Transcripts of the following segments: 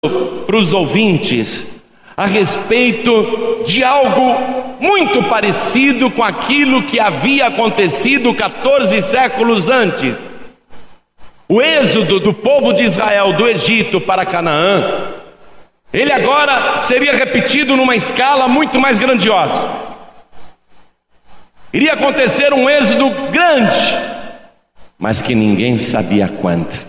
para os ouvintes a respeito de algo muito parecido com aquilo que havia acontecido 14 séculos antes. O êxodo do povo de Israel do Egito para Canaã, ele agora seria repetido numa escala muito mais grandiosa. Iria acontecer um êxodo grande, mas que ninguém sabia quando.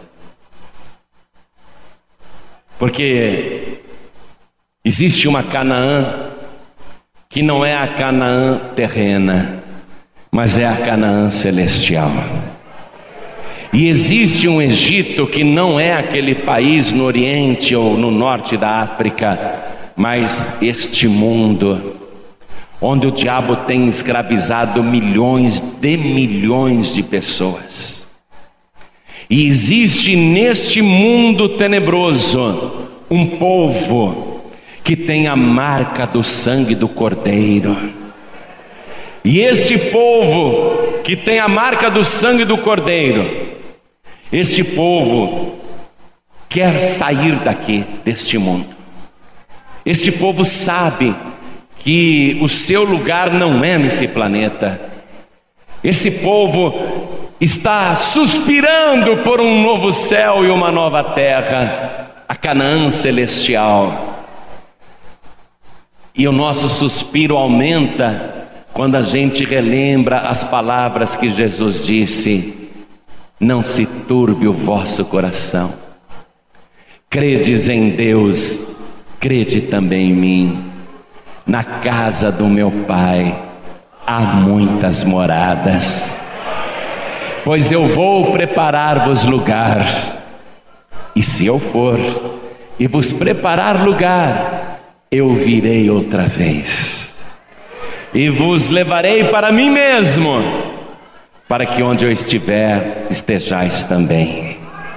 Porque existe uma Canaã que não é a Canaã terrena, mas é a Canaã celestial. E existe um Egito que não é aquele país no Oriente ou no Norte da África, mas este mundo, onde o diabo tem escravizado milhões de pessoas. E existe neste mundo tenebroso um povo que tem a marca do sangue do Cordeiro. E este povo que tem a marca do sangue do Cordeiro, este povo quer sair daqui, deste mundo. Este povo sabe que o seu lugar não é nesse planeta. Esse povo está suspirando por um novo céu e uma nova terra, a Canaã celestial. E o nosso suspiro aumenta quando a gente relembra as palavras que Jesus disse: não se turbe o vosso coração, credes em Deus, crede também em mim. Na casa do meu Pai há muitas moradas, pois eu vou preparar-vos lugar. E se eu for e vos preparar lugar, eu virei outra vez e vos levarei para mim mesmo, para que onde eu estiver, estejais também.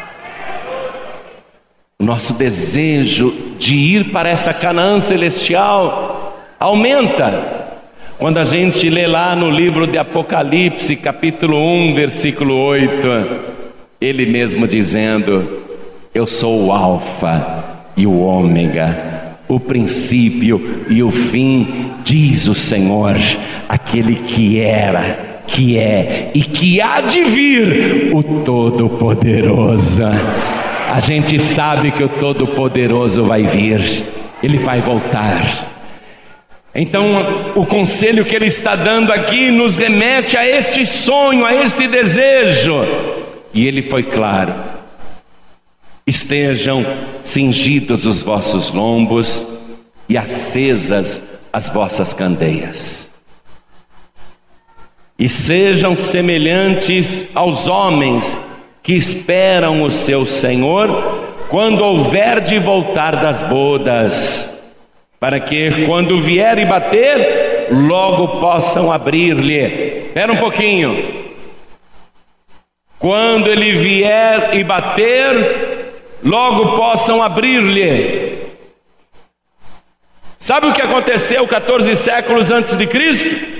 O nosso desejo de ir para essa Canaã celestial aumenta quando a gente lê lá no livro de Apocalipse, capítulo 1, versículo 8, ele mesmo dizendo: eu sou o Alfa e o Ômega, o princípio e o fim, diz o Senhor, aquele que era, que é e que há de vir, o Todo-Poderoso. A gente sabe que o Todo-Poderoso vai vir, ele vai voltar. Então o conselho que ele está dando aqui nos remete a este sonho, a este desejo. E ele foi claro: estejam cingidos os vossos lombos e acesas as vossas candeias, e sejam semelhantes aos homens que esperam o seu Senhor quando houver de voltar das bodas, para que quando vier e bater, logo possam abrir-lhe. Espera um pouquinho. Quando ele vier e bater, logo possam abrir-lhe. Sabe o que aconteceu 14 séculos antes de Cristo?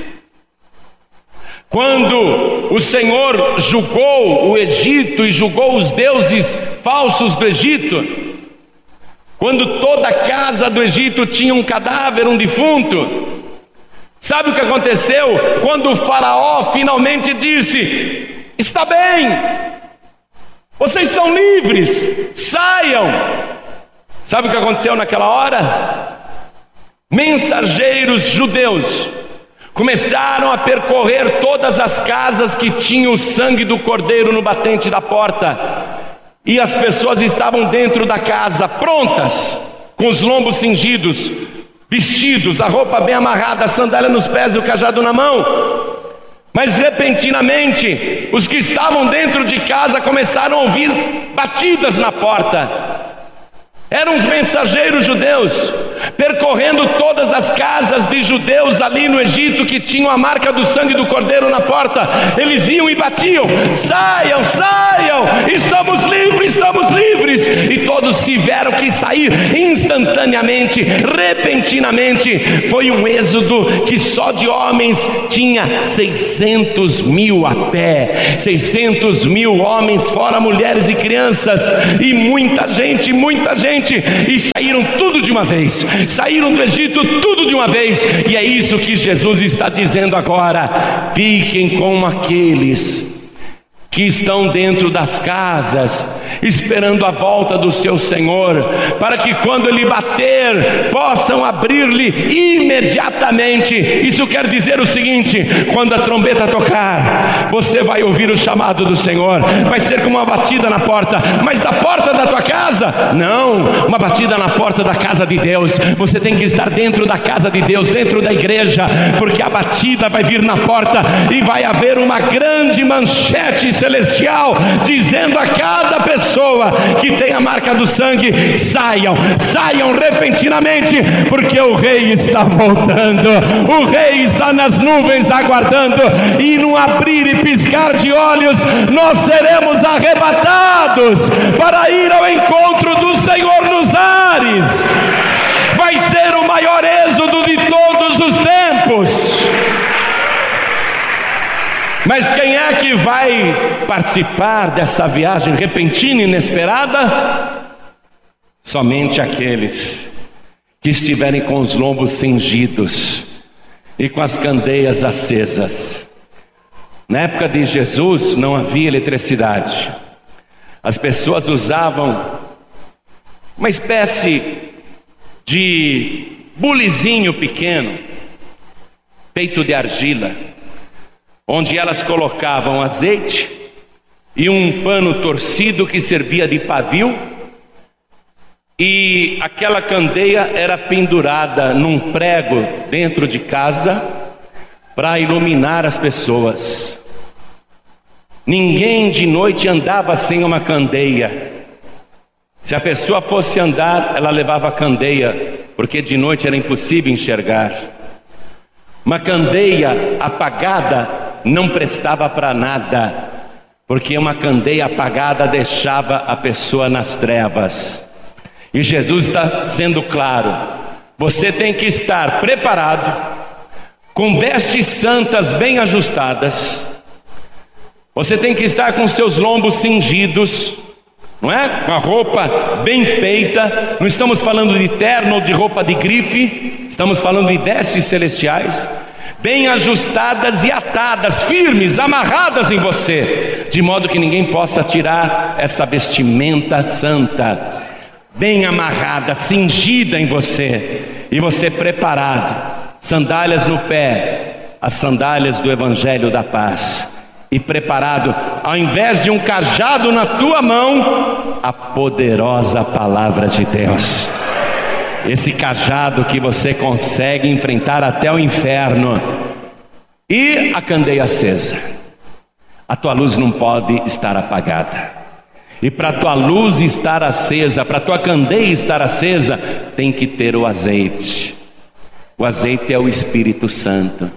Quando o Senhor julgou o Egito e julgou os deuses falsos do Egito, quando toda a casa do Egito tinha um cadáver, um defunto, sabe o que aconteceu? Quando o faraó finalmente disse: está bem, vocês são livres, saiam. Sabe o que aconteceu naquela hora? Mensageiros judeus começaram a percorrer todas as casas que tinham o sangue do Cordeiro no batente da porta. E as pessoas estavam dentro da casa, prontas, com os lombos cingidos, vestidos, a roupa bem amarrada, a sandália nos pés e o cajado na mão. Mas repentinamente, os que estavam dentro de casa começaram a ouvir batidas na porta. Eram os mensageiros judeus. percorrendo todas as casas de judeus ali no Egito que tinham a marca do sangue do Cordeiro na porta. Eles iam e batiam: saiam, saiam, estamos livres, estamos livres. E todos tiveram que sair instantaneamente, repentinamente. Foi um êxodo que só de homens tinha 600 mil a pé, 600 mil homens, fora mulheres e crianças, e muita gente, e saíram tudo de uma vez, saíram do Egito tudo de uma vez. E é isso que Jesus está dizendo agora: fiquem com aqueles que estão dentro das casas, esperando a volta do seu Senhor, para que quando Ele bater, possam abrir-lhe imediatamente. Isso quer dizer o seguinte: quando a trombeta tocar, você vai ouvir o chamado do Senhor. Vai ser como uma batida na porta, mas da porta da tua casa? Não, uma batida na porta da casa de Deus. Você tem que estar dentro da casa de Deus, dentro da igreja, porque a batida vai vir na porta e vai haver uma grande manchete celestial dizendo a cada pessoa que tem a marca do sangue: saiam, saiam repentinamente, porque o Rei está voltando, o Rei está nas nuvens aguardando, e num abrir e piscar de olhos nós seremos arrebatados para ir ao encontro do Senhor nos ares. Vai ser o maior êxodo de todos os tempos. Mas quem é que vai participar dessa viagem repentina e inesperada? Somente aqueles que estiverem com os lombos cingidos e com as candeias acesas. Na época de Jesus não havia eletricidade. As pessoas usavam uma espécie de bulizinho pequeno, feito de argila, onde elas colocavam azeite e um pano torcido que servia de pavio, e aquela candeia era pendurada num prego dentro de casa para iluminar as pessoas. Ninguém de noite andava sem uma candeia. Se a pessoa fosse andar, ela levava a candeia, porque de noite era impossível enxergar. Uma candeia apagada não prestava para nada, porque uma candeia apagada deixava a pessoa nas trevas. E Jesus está sendo claro: você tem que estar preparado, com vestes santas bem ajustadas, você tem que estar com seus lombos cingidos, não é? Com a roupa bem feita. Não estamos falando de terno ou de roupa de grife, estamos falando de vestes celestiais, bem ajustadas e atadas, firmes, amarradas em você, de modo que ninguém possa tirar essa vestimenta santa, bem amarrada, cingida em você, e você preparado, sandálias no pé, as sandálias do Evangelho da Paz, e preparado, ao invés de um cajado na tua mão, a poderosa palavra de Deus. Esse cajado que você consegue enfrentar até o inferno. E a candeia acesa. A tua luz não pode estar apagada. E para a tua luz estar acesa, para a tua candeia estar acesa, tem que ter o azeite. O azeite é o Espírito Santo.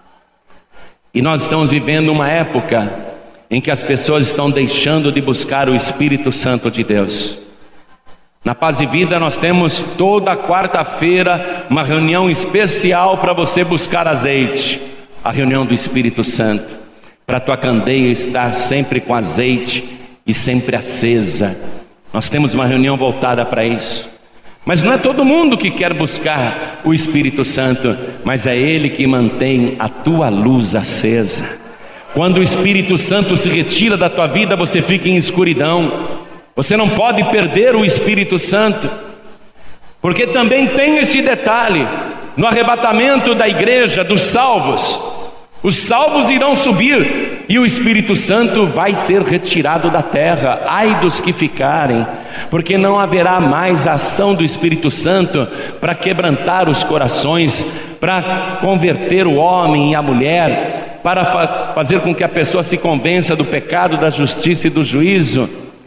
E nós estamos vivendo uma época em que as pessoas estão deixando de buscar o Espírito Santo de Deus. Na Paz e Vida nós temos toda quarta-feira uma reunião especial para você buscar azeite, a reunião do Espírito Santo, para a tua candeia estar sempre com azeite e sempre acesa. Nós temos uma reunião voltada para isso. Mas não é todo mundo que quer buscar o Espírito Santo, mas é Ele que mantém a tua luz acesa. Quando o Espírito Santo se retira da tua vida, você fica em escuridão. Você não pode perder o Espírito Santo, porque também tem esse detalhe: no arrebatamento da igreja, dos salvos, os salvos irão subir e o Espírito Santo vai ser retirado da terra. Ai dos que ficarem, porque não haverá mais a ação do Espírito Santo para quebrantar os corações, para converter o homem e a mulher, para fazer com que a pessoa se convença do pecado, da justiça e do juízo.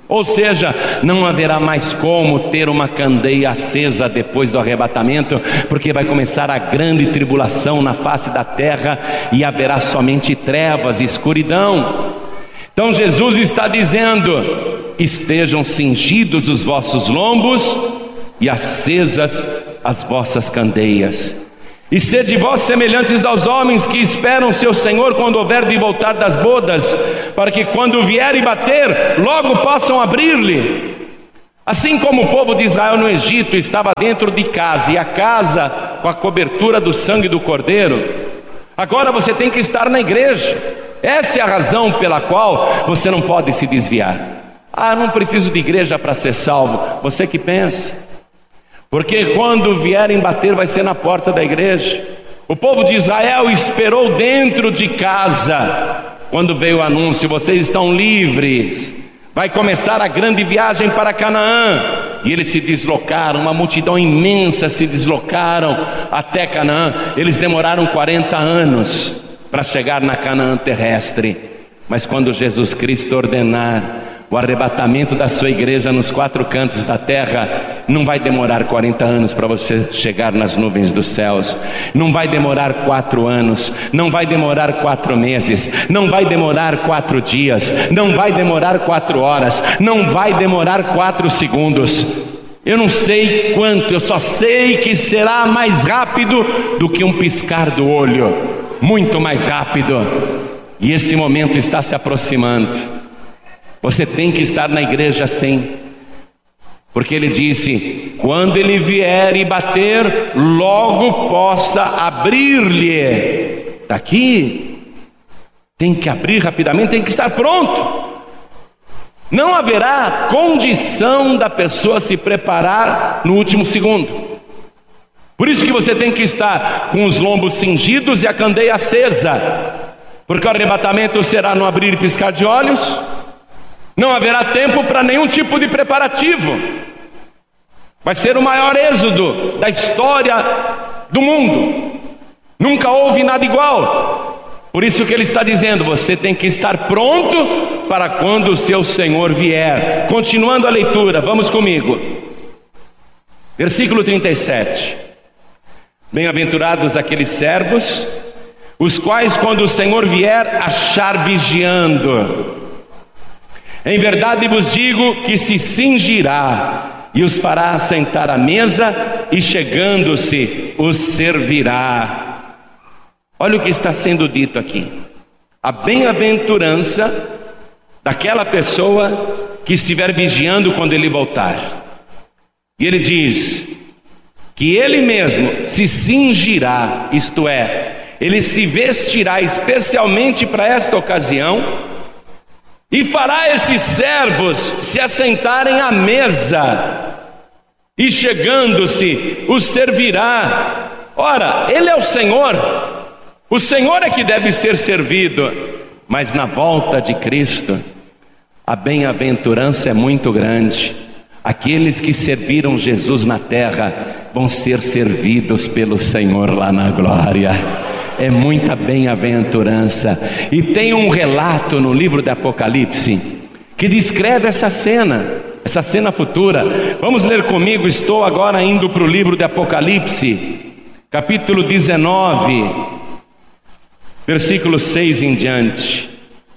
Ou seja, não haverá mais como ter uma candeia acesa depois do arrebatamento, porque vai começar a grande tribulação na face da terra e haverá somente trevas e escuridão. Então Jesus está dizendo: estejam cingidos os vossos lombos e acesas as vossas candeias. E sede vós semelhantes aos homens que esperam seu Senhor quando houver de voltar das bodas, para que quando vier e bater, logo possam abrir-lhe. Assim como o povo de Israel no Egito estava dentro de casa, e a casa com a cobertura do sangue do cordeiro, agora você tem que estar na igreja. Essa é a razão pela qual você não pode se desviar. Não preciso de igreja para ser salvo. Você que pensa. Porque quando vierem bater vai ser na porta da igreja. O povo de Israel esperou dentro de casa. Quando veio o anúncio: vocês estão livres, vai começar a grande viagem para Canaã. E eles se deslocaram, uma multidão imensa se deslocaram até Canaã. Eles demoraram 40 anos para chegar na Canaã terrestre. Mas quando Jesus Cristo ordenar o arrebatamento da sua igreja nos 4 cantos da terra, não vai demorar 40 anos para você chegar nas nuvens dos céus. Não vai demorar 4 anos, não vai demorar 4 meses, não vai demorar 4 dias, não vai demorar 4 horas, não vai demorar 4 segundos. Eu não sei quanto, eu só sei que será mais rápido do que um piscar do olho, muito mais rápido. E esse momento está se aproximando. Você tem que estar na igreja sim, porque ele disse: quando ele vier e bater, logo possa abrir-lhe. Daqui tem que abrir rapidamente, tem que estar pronto. Não haverá condição da pessoa se preparar no último segundo. Por isso que você tem que estar com os lombos cingidos e a candeia acesa, porque o arrebatamento será no abrir e piscar de olhos. Não haverá tempo para nenhum tipo de preparativo. Vai ser o maior êxodo da história do mundo. Nunca houve nada igual. Por isso que ele está dizendo: você tem que estar pronto para quando o seu Senhor vier. Continuando a leitura, vamos comigo. Versículo 37. Bem-aventurados aqueles servos, os quais quando o Senhor vier achar vigiando. Em verdade vos digo que se cingirá e os fará assentar à mesa, e chegando-se os servirá. Olha o que está sendo dito aqui: a bem-aventurança daquela pessoa que estiver vigiando quando ele voltar. E ele diz que ele mesmo se cingirá, isto é, ele se vestirá especialmente para esta ocasião, e fará esses servos se assentarem à mesa, e chegando-se os servirá. Ora, ele é o Senhor é que deve ser servido. Mas na volta de Cristo, a bem-aventurança é muito grande. Aqueles que serviram Jesus na terra vão ser servidos pelo Senhor lá na glória. É muita bem-aventurança. E tem um relato no livro de Apocalipse que descreve essa cena futura. Vamos ler comigo. Estou agora indo para o livro de Apocalipse, capítulo 19, versículo 6 em diante.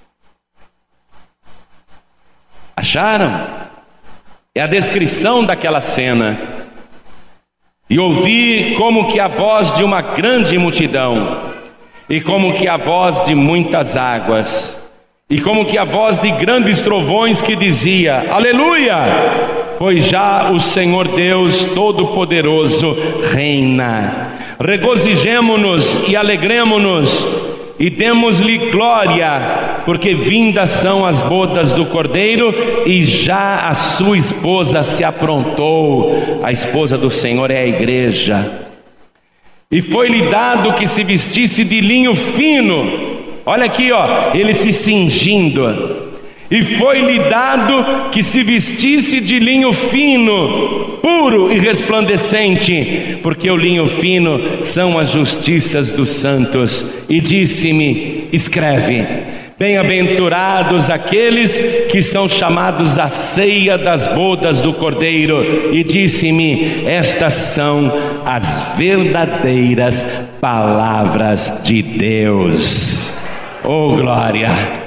Acharam? É a descrição daquela cena. E ouvi como que a voz de uma grande multidão, e como que a voz de muitas águas, e como que a voz de grandes trovões, que dizia: aleluia, pois já o Senhor Deus Todo-Poderoso reina. Regozijemo-nos e alegremo-nos, e demos-lhe glória, porque vindas são as bodas do Cordeiro, e já a sua esposa se aprontou. A esposa do Senhor é a igreja. E foi-lhe dado que se vestisse de linho fino. Olha aqui, ele se cingindo. E foi-lhe dado que se vestisse de linho fino, puro e resplandecente, porque o linho fino são as justiças dos santos. E disse-me: escreve: Bem-aventurados aqueles que são chamados à ceia das bodas do Cordeiro. E disse-me: estas são as verdadeiras palavras de Deus. Oh glória!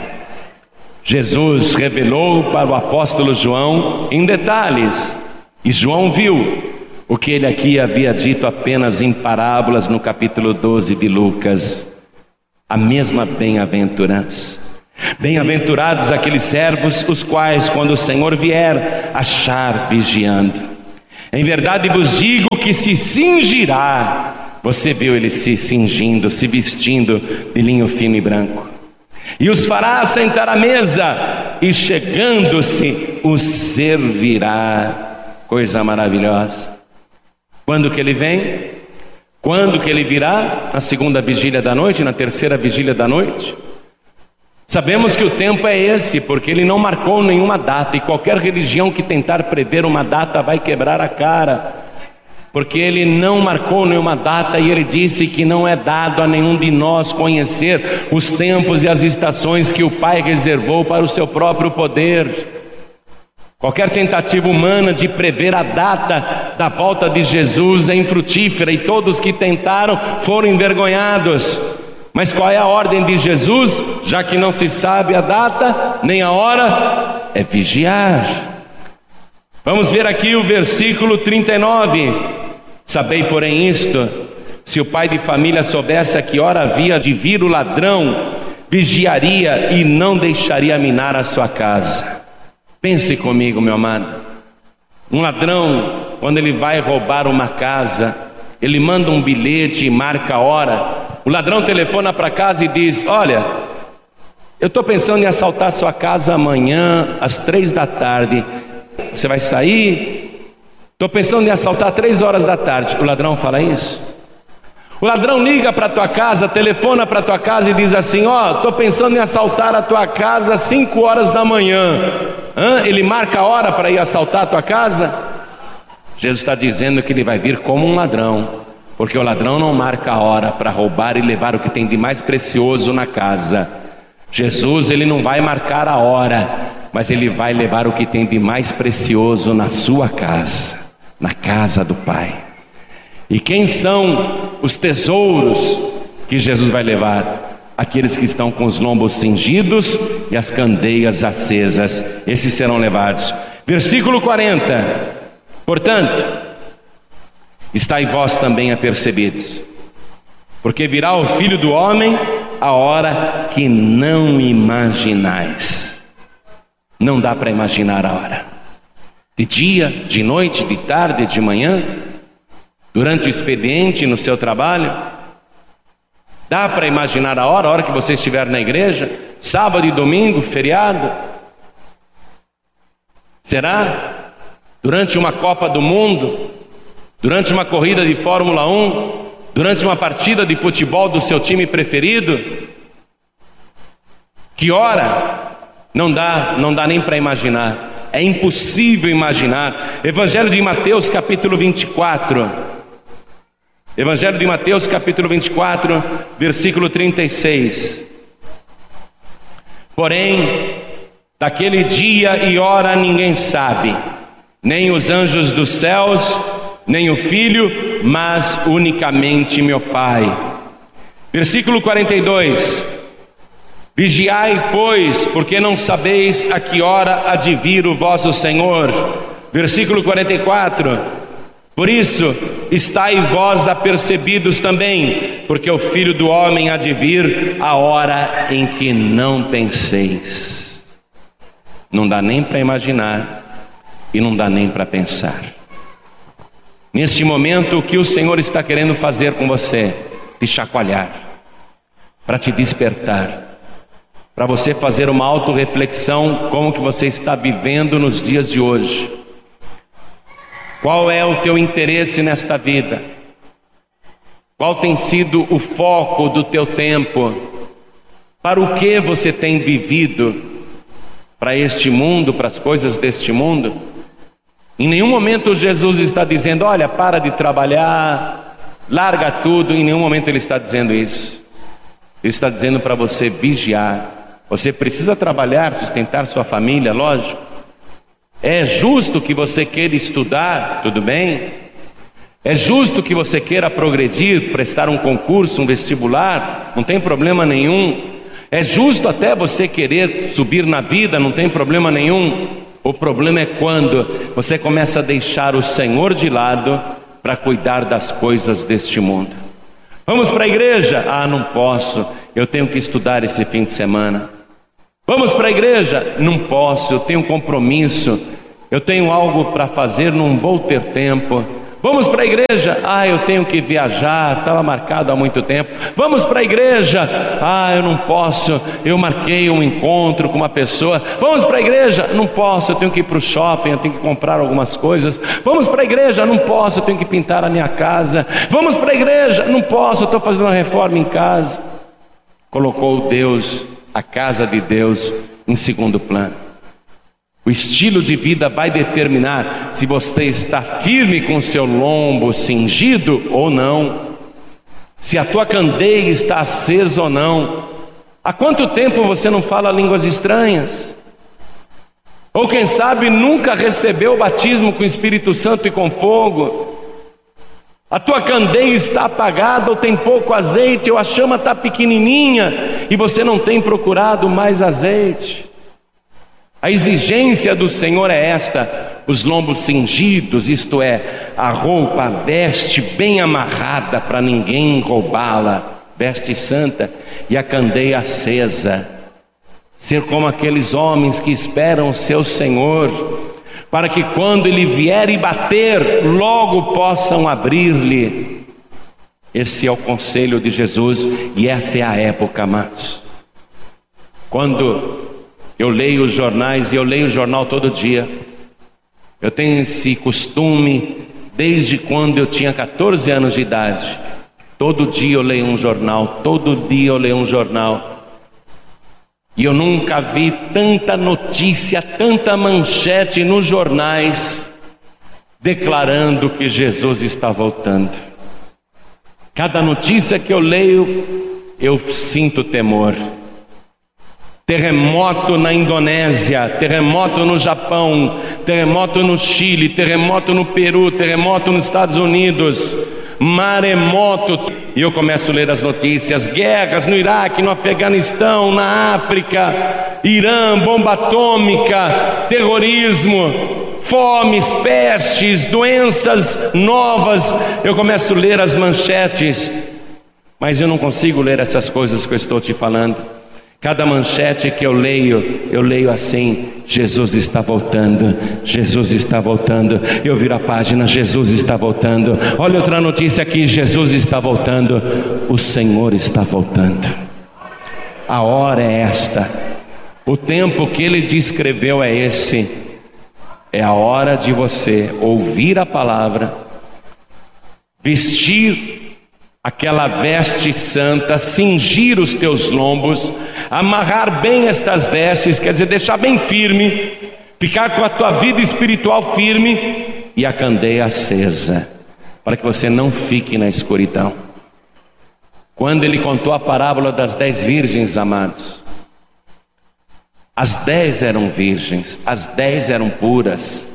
Jesus revelou para o apóstolo João em detalhes, e João viu o que ele aqui havia dito apenas em parábolas no capítulo 12 de Lucas. A mesma bem-aventurança. Bem-aventurados aqueles servos, os quais, quando o Senhor vier, achar vigiando. Em verdade vos digo que se cingirá. Você viu ele se cingindo, se vestindo de linho fino e branco. E os fará sentar à mesa, e chegando-se os servirá. Coisa maravilhosa. Quando que ele vem? Quando que ele virá? Na segunda vigília da noite, na terceira vigília da noite? Sabemos que o tempo é esse, porque ele não marcou nenhuma data, e qualquer religião que tentar prever uma data vai quebrar a cara, porque ele não marcou nenhuma data, e ele disse que não é dado a nenhum de nós conhecer os tempos e as estações que o Pai reservou para o seu próprio poder. Qualquer tentativa humana de prever a data da volta de Jesus é infrutífera, e todos que tentaram foram envergonhados. Mas qual é a ordem de Jesus? Já que não se sabe a data nem a hora, é vigiar. Vamos ver aqui o versículo 39. Sabei, porém, isto: se o pai de família soubesse a que hora havia de vir o ladrão, vigiaria e não deixaria minar a sua casa. Pense comigo, meu amado. Um ladrão, quando ele vai roubar uma casa, ele manda um bilhete e marca a hora. O ladrão telefona para casa e diz: olha, eu estou pensando em assaltar sua casa amanhã às 3 da tarde. Você vai sair? Estou pensando em assaltar 3 horas da tarde. O ladrão fala isso? O ladrão liga para a tua casa, telefona para a tua casa e diz assim: estou pensando em assaltar a tua casa às 5 horas da manhã. Ele marca a hora para ir assaltar a tua casa? Jesus está dizendo que ele vai vir como um ladrão, porque o ladrão não marca a hora para roubar e levar o que tem de mais precioso na casa. Jesus, ele não vai marcar a hora, mas ele vai levar o que tem de mais precioso na sua casa, na casa do Pai. E quem são os tesouros que Jesus vai levar? Aqueles que estão com os lombos cingidos e as candeias acesas, esses serão levados. Versículo 40. Portanto, estai vós também apercebidos, porque virá o Filho do Homem a hora que não imaginais. Não dá para imaginar a hora. De dia, de noite, de tarde, de manhã, durante o expediente, no seu trabalho. Dá para imaginar a hora que você estiver na igreja, sábado e domingo, feriado? Será? Durante uma Copa do Mundo, durante uma corrida de Fórmula 1, durante uma partida de futebol do seu time preferido? Que hora? Não dá nem para imaginar. É impossível imaginar. Evangelho de Mateus capítulo 24. Evangelho de Mateus capítulo 24, versículo 36. Porém, daquele dia e hora ninguém sabe, nem os anjos dos céus, nem o Filho, mas unicamente meu Pai. Versículo 42. Vigiai, pois, porque não sabeis a que hora há de vir o vosso Senhor. Versículo 44. Por isso, estai vós apercebidos também, porque o Filho do Homem há de vir a hora em que não penseis. Não dá nem para imaginar e não dá nem para pensar. Neste momento, o que o Senhor está querendo fazer com você? Te chacoalhar, para te despertar, para você fazer uma autorreflexão, como que você está vivendo nos dias de hoje. Qual é o teu interesse nesta vida? Qual tem sido o foco do teu tempo? Para o que você tem vivido? Para este mundo, para as coisas deste mundo? Em nenhum momento Jesus está dizendo: olha, para de trabalhar, larga tudo. Em nenhum momento ele está dizendo isso. Ele está dizendo para você vigiar, Você precisa trabalhar, sustentar sua família, lógico. É justo que você queira estudar, tudo bem? É justo que você queira progredir, prestar um concurso, um vestibular, não tem problema nenhum. É justo até você querer subir na vida, não tem problema nenhum. O problema é quando você começa a deixar o Senhor de lado para cuidar das coisas deste mundo. Vamos para a igreja? Ah, não posso, eu tenho que estudar esse fim de semana. Vamos para a igreja? Não posso, eu tenho um compromisso, eu tenho algo para fazer, não vou ter tempo. Vamos para a igreja? Ah, eu tenho que viajar, estava marcado há muito tempo. Vamos para a igreja? Ah, eu não posso, eu marquei um encontro com uma pessoa. Vamos para a igreja? Não posso, eu tenho que ir para o shopping, eu tenho que comprar algumas coisas. Vamos para a igreja? Não posso, eu tenho que pintar a minha casa. Vamos para a igreja? Não posso, eu estou fazendo uma reforma em casa. Colocou Deus, a casa de Deus, em segundo plano. O estilo de vida vai determinar se você está firme com o seu lombo cingido ou não, se a tua candeia está acesa ou não. Há quanto tempo você não fala línguas estranhas? Ou quem sabe nunca recebeu o batismo com o Espírito Santo e com fogo? A tua candeia está apagada, ou tem pouco azeite, ou a chama está pequenininha e você não tem procurado mais azeite. A exigência do Senhor é esta: os lombos cingidos, isto é, a roupa, a veste bem amarrada para ninguém roubá-la, veste santa, e a candeia acesa. Ser como aqueles homens que esperam o seu Senhor, para que quando Ele vier e bater, logo possam abrir-lhe. Esse é o conselho de Jesus, e essa é a época, amados. Quando eu leio os jornais, e eu leio o jornal todo dia. Eu tenho esse costume desde quando eu tinha 14 anos de idade. Todo dia eu leio um jornal, todo dia eu leio um jornal. E eu nunca vi tanta notícia, tanta manchete nos jornais declarando que Jesus está voltando. Cada notícia que eu leio, eu sinto temor. Terremoto na Indonésia, terremoto no Japão, terremoto no Chile, terremoto no Peru, terremoto nos Estados Unidos, maremoto. E eu começo a ler as notícias: guerras no Iraque, no Afeganistão, na África, Irã, bomba atômica, terrorismo, fomes, pestes, doenças novas. Eu começo a ler as manchetes, mas eu não consigo ler essas coisas que eu estou te falando. Cada manchete que eu leio assim: Jesus está voltando, Jesus está voltando. Eu viro a página: Jesus está voltando. Olha outra notícia aqui: Jesus está voltando. O Senhor está voltando. A hora é esta, o tempo que Ele descreveu é esse. É a hora de você ouvir a palavra, vestir aquela veste santa, cingir os teus lombos, amarrar bem estas vestes, quer dizer, deixar bem firme, ficar com a tua vida espiritual firme e a candeia acesa, para que você não fique na escuridão. Quando Ele contou a parábola das 10 virgens, amados, as 10 eram virgens, as 10 eram puras.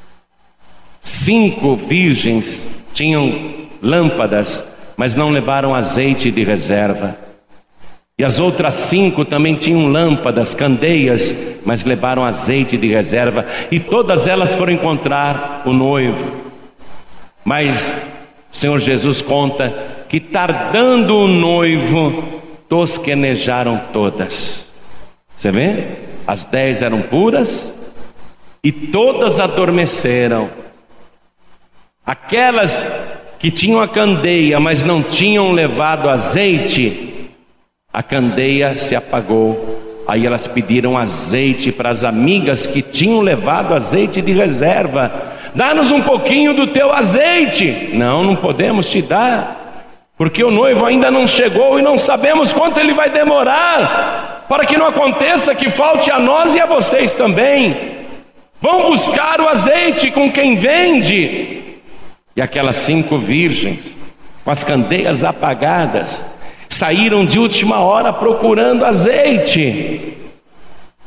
5 virgens tinham lâmpadas, mas não levaram azeite de reserva. E as outras 5 também tinham lâmpadas, candeias, mas levaram azeite de reserva. E todas elas foram encontrar o noivo. Mas o Senhor Jesus conta que, tardando o noivo, tosquenejaram todas. Você vê? As 10 eram puras e todas adormeceram. Aquelas que tinham a candeia, mas não tinham levado azeite, a candeia se apagou. Aí elas pediram azeite para as amigas que tinham levado azeite de reserva: dá-nos um pouquinho do teu azeite. Não, não podemos te dar, porque o noivo ainda não chegou e não sabemos quanto ele vai demorar, para que não aconteça que falte a nós e a vocês também. Vão buscar o azeite com quem vende. E aquelas 5 virgens, com as candeias apagadas, saíram de última hora procurando azeite.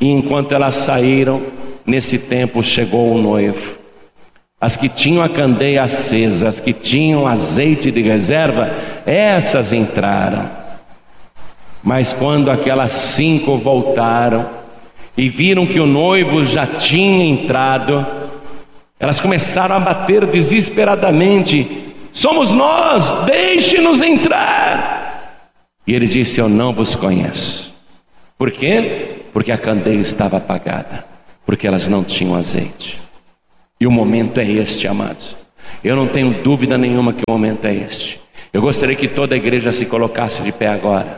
E enquanto elas saíram, nesse tempo chegou o noivo. As que tinham a candeia acesa, as que tinham azeite de reserva, essas entraram. Mas quando aquelas 5 voltaram e viram que o noivo já tinha entrado, elas começaram a bater desesperadamente: somos nós, deixe-nos entrar. E ele disse: eu não vos conheço. Por quê? Porque a candeia estava apagada, porque elas não tinham azeite. E o momento é este, amados. Eu não tenho dúvida nenhuma que o momento é este. Eu gostaria que toda a igreja se colocasse de pé agora.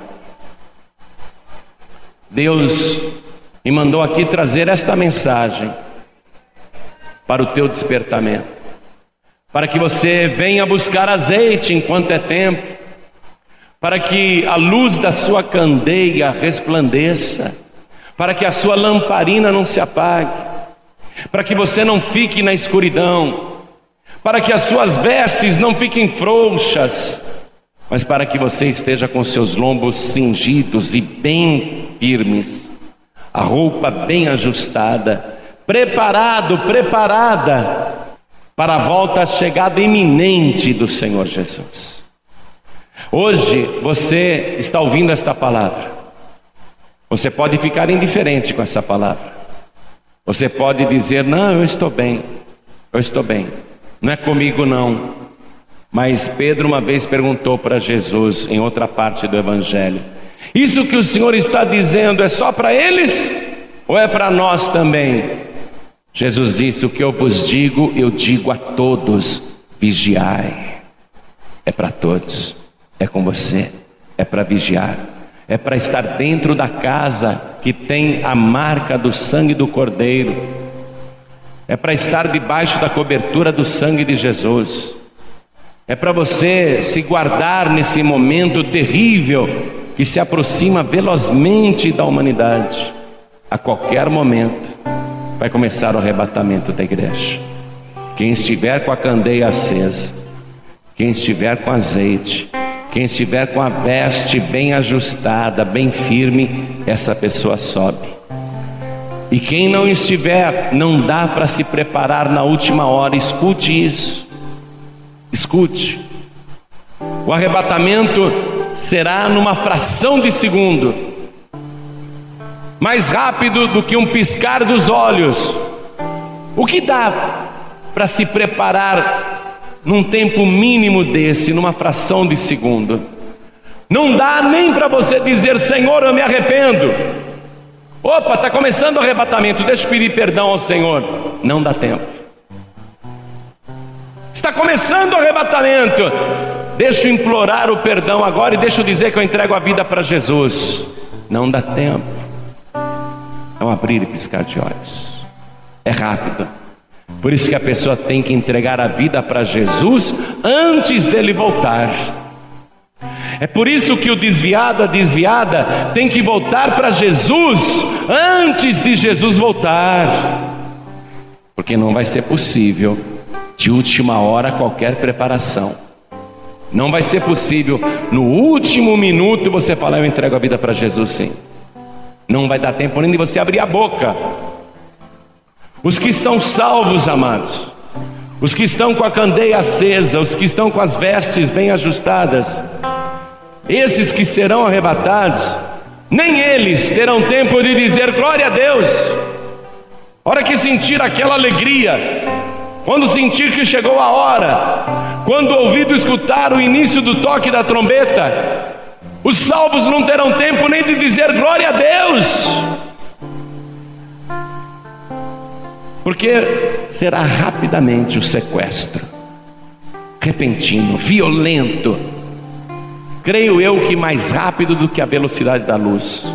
Deus me mandou aqui trazer esta mensagem para o teu despertamento, para que você venha buscar azeite enquanto é tempo, para que a luz da sua candeia resplandeça, para que a sua lamparina não se apague, para que você não fique na escuridão, para que as suas vestes não fiquem frouxas, mas para que você esteja com seus lombos cingidos e bem firmes, a roupa bem ajustada, preparada para a volta, a chegada iminente do Senhor Jesus. Hoje você está ouvindo esta palavra. Você pode ficar indiferente com essa palavra. Você pode dizer: não, eu estou bem, não é comigo não. Mas Pedro uma vez perguntou para Jesus, em outra parte do Evangelho: isso que o Senhor está dizendo é só para eles ou é para nós também? Jesus disse: o que eu vos digo, eu digo a todos: vigiai. É para todos, é com você, é para vigiar, é para estar dentro da casa que tem a marca do sangue do Cordeiro, é para estar debaixo da cobertura do sangue de Jesus, é para você se guardar nesse momento terrível que se aproxima velozmente da humanidade. A qualquer momento vai começar o arrebatamento da igreja. Quem estiver com a candeia acesa, quem estiver com azeite, quem estiver com a veste bem ajustada, bem firme, essa pessoa sobe. E quem não estiver, não dá para se preparar na última hora. Escute isso, escute. O arrebatamento será numa fração de segundo, mais rápido do que um piscar dos olhos. O que dá para se preparar num tempo mínimo desse, numa fração de segundo? Não dá nem para você dizer: Senhor, eu me arrependo. Opa, está começando o arrebatamento, deixa eu pedir perdão ao Senhor. Não dá tempo. Está começando o arrebatamento, deixa eu implorar o perdão agora e deixa eu dizer que eu entrego a vida para Jesus. Não dá tempo. É um abrir e piscar de olhos. É rápido. Por isso que a pessoa tem que entregar a vida para Jesus antes dele voltar. É por isso que o desviado, a desviada, tem que voltar para Jesus antes de Jesus voltar. Porque não vai ser possível de última hora qualquer preparação. Não vai ser possível no último minuto você falar: eu entrego a vida para Jesus, sim. Não vai dar tempo nem de você abrir a boca. Os que são salvos, amados, os que estão com a candeia acesa, os que estão com as vestes bem ajustadas, esses que serão arrebatados, nem eles terão tempo de dizer glória a Deus. A hora que sentir aquela alegria, quando sentir que chegou a hora, quando o ouvido escutar o início do toque da trombeta, os salvos não terão tempo nem de dizer glória a Deus, porque será rapidamente o sequestro, repentino, violento, creio eu que mais rápido do que a velocidade da luz.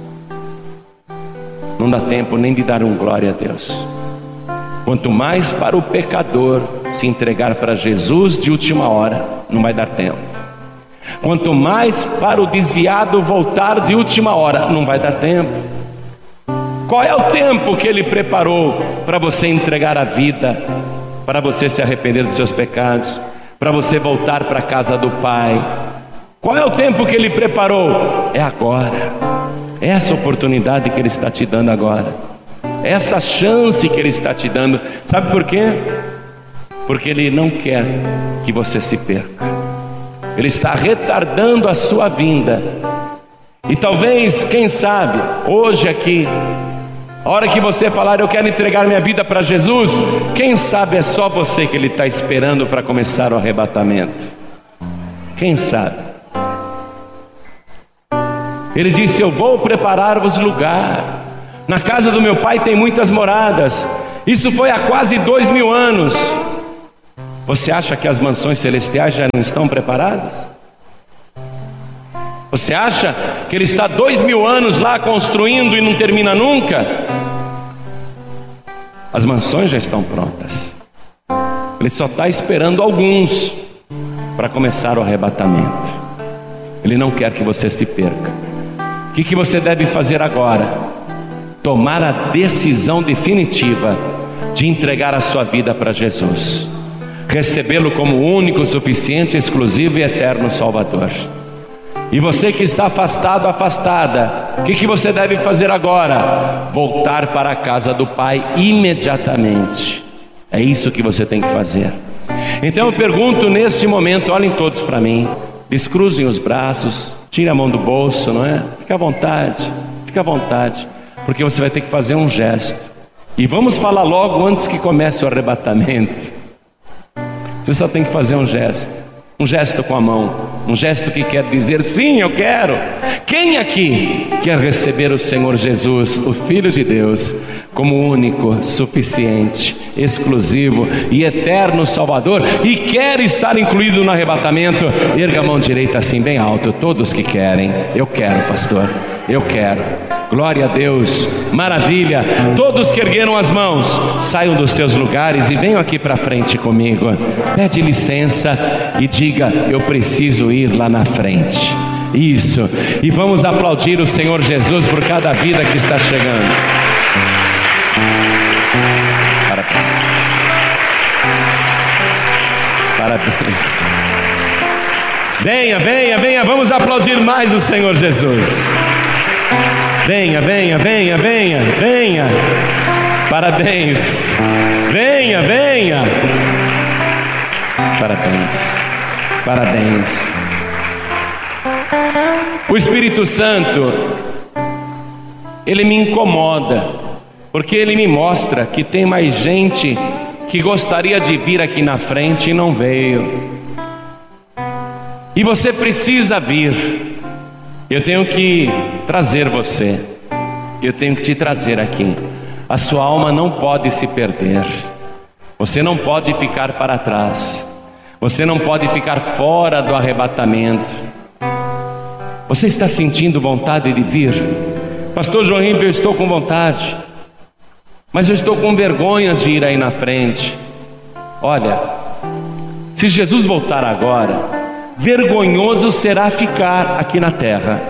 Não dá tempo nem de dar um glória a Deus. Quanto mais para o pecador se entregar para Jesus de última hora, não vai dar tempo. Quanto mais para o desviado voltar de última hora, não vai dar tempo. Qual é o tempo que Ele preparou para você entregar a vida, para você se arrepender dos seus pecados, para você voltar para a casa do Pai? Qual é o tempo que Ele preparou? É agora. essa oportunidade que Ele está te dando agora, essa chance que Ele está te dando. Sabe por quê? Porque Ele não quer que você se perca. Ele está retardando a sua vinda. E talvez, quem sabe, hoje aqui, a hora que você falar, eu quero entregar minha vida para Jesus, quem sabe é só você que Ele está esperando para começar o arrebatamento. Quem sabe? Ele disse: eu vou preparar-vos lugar. Na casa do meu Pai tem muitas moradas. Isso foi há quase 2000 anos. Você acha que as mansões celestiais já não estão preparadas? Você acha que Ele está 2000 anos lá construindo e não termina nunca? As mansões já estão prontas. Ele só está esperando alguns para começar o arrebatamento. Ele não quer que você se perca. O que você deve fazer agora? Tomar a decisão definitiva de entregar a sua vida para Jesus, recebê-lo como único, suficiente, exclusivo e eterno Salvador. E você que está afastado, afastada, o que você deve fazer agora? Voltar para a casa do Pai imediatamente. É isso que você tem que fazer. Então eu pergunto neste momento, olhem todos para mim, descruzem os braços, tirem a mão do bolso, não é? Fica à vontade, porque você vai ter que fazer um gesto. E vamos falar logo antes que comece o arrebatamento. Você só tem que fazer um gesto com a mão, um gesto que quer dizer: sim, eu quero. Quem aqui quer receber o Senhor Jesus, o Filho de Deus, como único, suficiente, exclusivo e eterno Salvador, e quer estar incluído no arrebatamento? Erga a mão direita assim bem alto, todos que querem. Eu quero, pastor, eu quero. Glória a Deus, maravilha. Todos que ergueram as mãos, saiam dos seus lugares e venham aqui para frente comigo. Pede licença e diga: eu preciso ir lá na frente. Isso, e vamos aplaudir o Senhor Jesus por cada vida que está chegando. Parabéns. Venha, vamos aplaudir mais o Senhor Jesus. Venha. Parabéns. Venha. Parabéns. O Espírito Santo, ele me incomoda, porque ele me mostra que tem mais gente que gostaria de vir aqui na frente e não veio. E você precisa vir. Eu tenho que trazer você. Eu tenho que te trazer aqui. A sua alma não pode se perder. Você não pode ficar para trás. Você não pode ficar fora do arrebatamento. Você está sentindo vontade de vir? Pastor João Ribeiro, eu estou com vontade, mas eu estou com vergonha de ir aí na frente. Olha, se Jesus voltar agora, vergonhoso será ficar aqui na terra.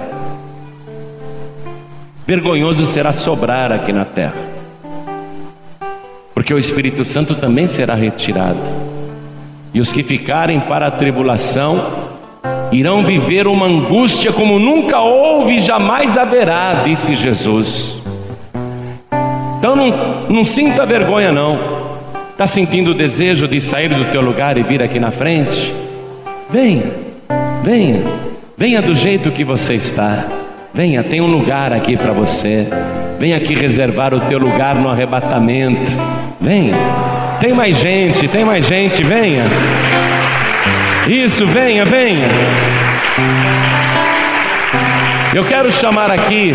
Vergonhoso será sobrar aqui na terra, porque o Espírito Santo também será retirado. E os que ficarem para a tribulação irão viver uma angústia como nunca houve e jamais haverá, disse Jesus. Então não sinta vergonha não. Está sentindo o desejo de sair do teu lugar e vir aqui na frente? Venha do jeito que você está. Venha, tem um lugar aqui para você. Venha aqui reservar o teu lugar no arrebatamento. Venha. Tem mais gente, venha. Isso, venha. Eu quero chamar aqui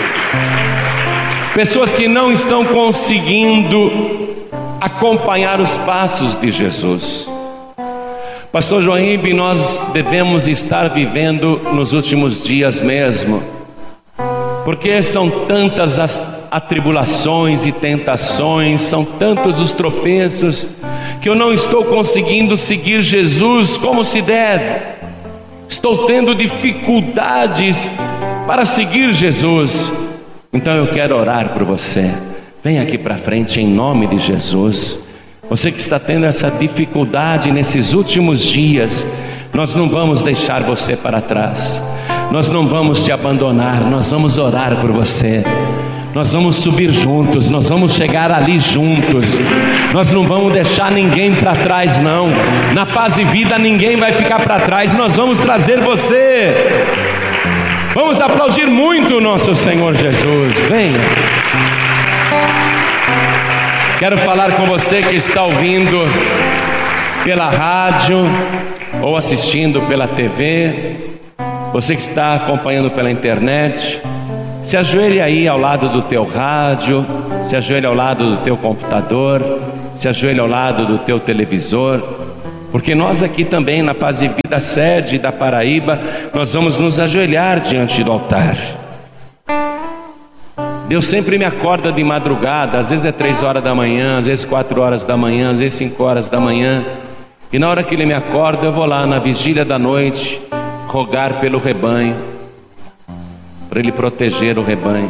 pessoas que não estão conseguindo acompanhar os passos de Jesus. Pastor Joaíbe, nós devemos estar vivendo nos últimos dias mesmo, porque são tantas as atribulações e tentações, são tantos os tropeços, que eu não estou conseguindo seguir Jesus como se deve. Estou tendo dificuldades para seguir Jesus. Então eu quero orar por você. Vem aqui para frente em nome de Jesus. Você que está tendo essa dificuldade nesses últimos dias, nós não vamos deixar você para trás. nós não vamos te abandonar, nós vamos orar por você. Nós vamos subir juntos, nós vamos chegar ali juntos. Nós não vamos deixar ninguém para trás, não. Na Paz e Vida ninguém vai ficar para trás. Nós vamos trazer você. Vamos aplaudir muito o nosso Senhor Jesus. Venha. Quero falar com você que está ouvindo pela rádio ou assistindo pela TV. Você que está acompanhando pela internet. Se ajoelhe aí ao lado do teu rádio, se ajoelhe ao lado do teu computador, se ajoelhe ao lado do teu televisor, porque nós aqui também na Paz e Vida, sede da Paraíba, nós vamos nos ajoelhar diante do altar. Deus sempre me acorda de madrugada, às vezes é 3 horas da manhã, às vezes 4 horas da manhã, às vezes 5 horas da manhã, e na hora que Ele me acorda, eu vou lá na vigília da noite, rogar pelo rebanho, para Ele proteger o rebanho,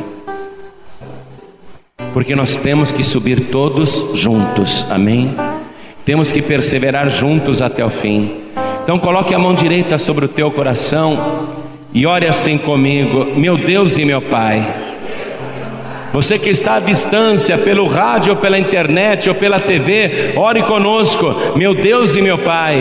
porque nós temos que subir todos juntos, amém? Temos que perseverar juntos até o fim. Então coloque a mão direita sobre o teu coração e ore assim comigo: meu Deus e meu Pai. Você que está à distância, pelo rádio ou pela internet ou pela TV, ore conosco: meu Deus e meu Pai,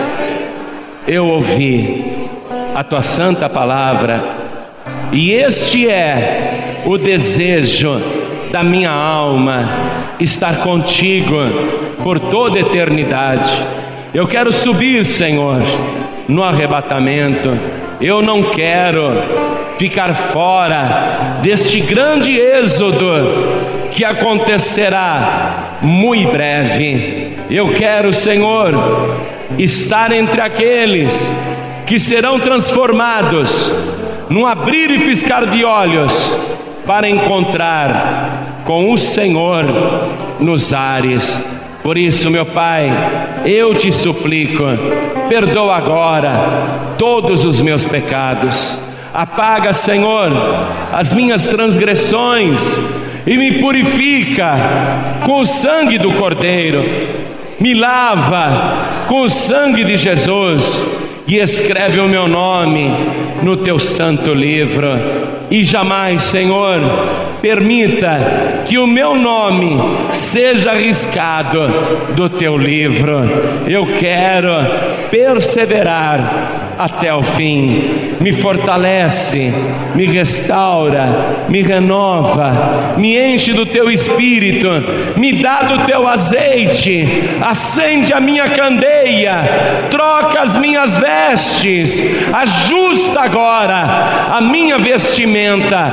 eu ouvi a tua santa palavra, e este é o desejo da minha alma, estar contigo por toda a eternidade. Eu quero subir, Senhor, no arrebatamento. Eu não quero ficar fora deste grande êxodo que acontecerá muito breve. Eu quero, Senhor, estar entre aqueles que serão transformados num abrir e piscar de olhos, para encontrar com o Senhor nos ares. Por isso, meu Pai, eu te suplico, perdoa agora todos os meus pecados, apaga, Senhor, as minhas transgressões e me purifica com o sangue do Cordeiro, me lava com o sangue de Jesus e escreve o meu nome no teu santo livro. E jamais, Senhor, permita que o meu nome seja arriscado do teu livro. Eu quero perseverar até o fim. Me fortalece, me restaura, me renova, me enche do teu espírito, me dá do teu azeite, acende a minha candeia, troca as minhas vestes, ajusta agora a minha vestimenta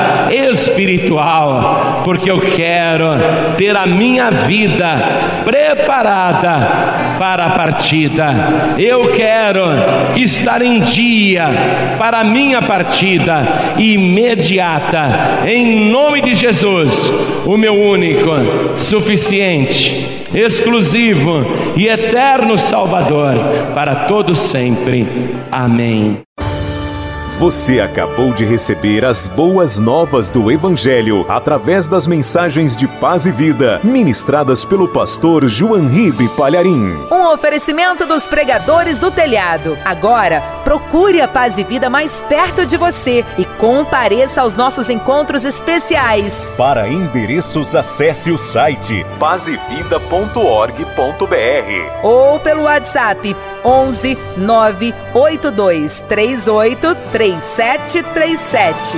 espiritual, porque eu quero ter a minha vida preparada para a partida. Eu quero estar em dia para a minha partida imediata, em nome de Jesus, o meu único, suficiente, exclusivo e eterno Salvador, para todos sempre. Amém. Você acabou de receber as boas novas do Evangelho através das mensagens de Paz e Vida, ministradas pelo pastor João Ribe Palharim. Um oferecimento dos Pregadores do Telhado. Agora, procure a Paz e Vida mais perto de você e compareça aos nossos encontros especiais. Para endereços, acesse o site pazevida.org.br ou pelo WhatsApp 11 982 38 3737.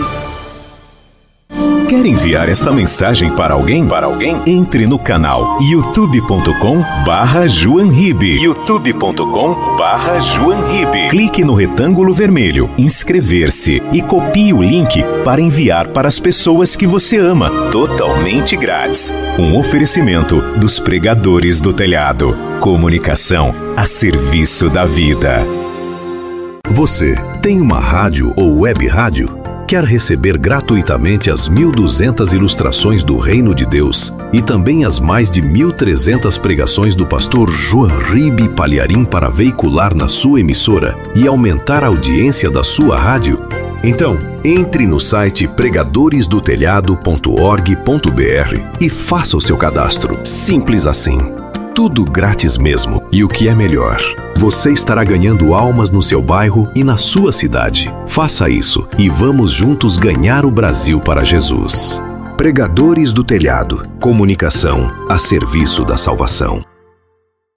Quer enviar esta mensagem para alguém? Entre no canal youtube.com/JoãoRibe. youtube.com/JoãoRibe. Clique no retângulo vermelho, inscrever-se e copie o link para enviar para as pessoas que você ama, totalmente grátis. Um oferecimento dos Pregadores do Telhado. Comunicação a serviço da vida. Você tem uma rádio ou web rádio? Quer receber gratuitamente as 1.200 ilustrações do Reino de Deus e também as mais de 1.300 pregações do pastor João Ribe Palharim para veicular na sua emissora e aumentar a audiência da sua rádio? Então, entre no site pregadoresdotelhado.org.br e faça o seu cadastro. Simples assim. Tudo grátis mesmo. E o que é melhor, você estará ganhando almas no seu bairro e na sua cidade. Faça isso e vamos juntos ganhar o Brasil para Jesus. Pregadores do Telhado. Comunicação a serviço da salvação.